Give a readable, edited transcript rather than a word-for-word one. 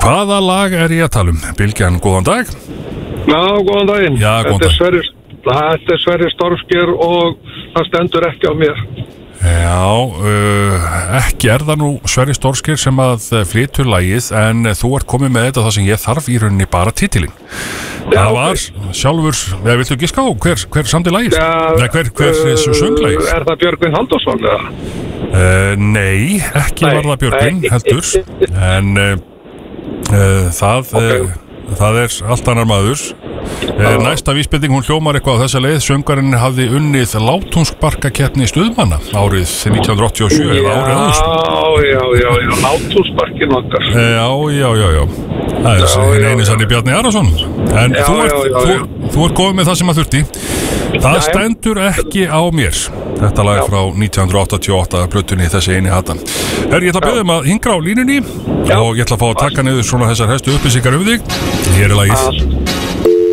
Hvaða lag ég að tala Bylgjan, góðan dag. Já, góðan daginn. Já, góðan dag. Þetta Sverrir Stormsker og það stendur ekki á mér. Já, ekki það nú Sverrir Stormsker sem að flytur lagið, en þú ert komið með þetta það sem ég þarf í rauninni bara titilinn. Það var sjálfur, viltu giska á hver samdi lagið? Nei, hver söng lagið? Það Björgvin Halldórsson eða? Nei, ekki var það Björgvin heldur, en það allt annar maður. Næsta vísbending, hún hljómar eitthvað á þessa leið. Söngarinn hafði unnið Látúnsbarkakeppni stuðmanna árið 1987 eða árið áður. Já, Látúnsbarkin okkar. Já. Það einu sann Bjarni Arason. En þú ert góð með það sem að þurfti. Það stendur ekki á mér. Þetta lag frá 1988 plötunni þessi eini hatan. Ég ætla að bjóða að hingra á línunni og ég ætla að fá að taka niður svona þessar helstu upplýsingar þig. Hér lagið.